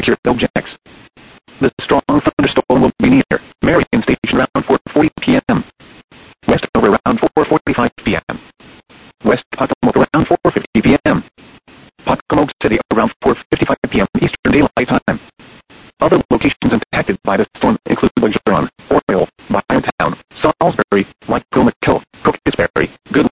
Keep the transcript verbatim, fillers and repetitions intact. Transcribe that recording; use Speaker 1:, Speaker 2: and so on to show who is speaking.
Speaker 1: secured objects. The strong thunderstorm will be near Marion Station around four forty p m Westover around four forty-five p m West Potomac around four fifty p m Pocomoke City around four fifty-five p m Eastern Daylight Time. Other locations impacted by the storm include Bergeron,